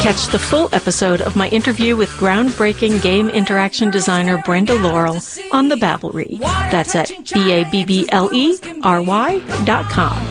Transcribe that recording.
Catch the full episode of my interview with groundbreaking game interaction designer Brenda Laurel on the Babblery. That's at BABBLERY.com.